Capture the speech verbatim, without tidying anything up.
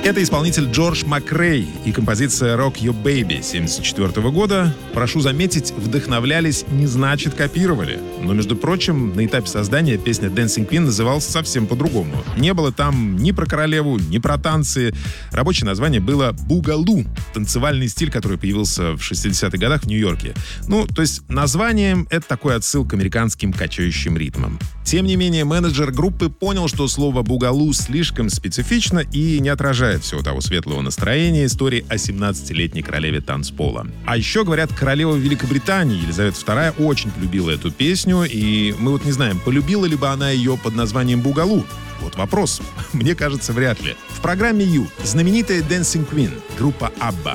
Это исполнитель Джордж Макрей и композиция «Rock Your Baby» семьдесят четвёртого года. Прошу заметить, вдохновлялись не значит копировали. Но, между прочим, на этапе создания песня «Dancing Queen» называлась совсем по-другому. Не было там ни про королеву, ни про танцы. Рабочее название было «Бугалу» — танцевальный стиль, который появился в шестидесятых годах в Нью-Йорке. Ну, то есть названием это такой отсыл к американским качающим ритмам. Тем не менее, менеджер группы понял, что слово «бугалу» слишком специфично и не отражает всего того светлого настроения истории о семнадцатилетней королеве танцпола. А еще, говорят, королева Великобритании Елизавета вторая очень полюбила эту песню, и мы вот не знаем, полюбила ли бы она ее под названием «Бугалу». Вот вопрос. Мне кажется, вряд ли. В программе «Ю» знаменитая Dancing Queen, группа Абба.